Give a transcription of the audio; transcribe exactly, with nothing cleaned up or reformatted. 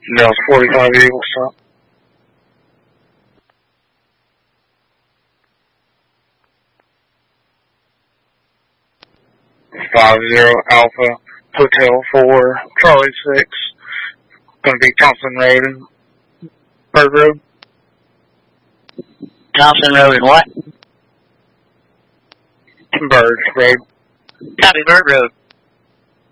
Dallas forty-five Eagle, stop. Five zero Alpha Hotel four Charlie six. Gonna be Thompson Road and Bird Road. Thompson Road and what? Bird Road. Copy, Bird Road.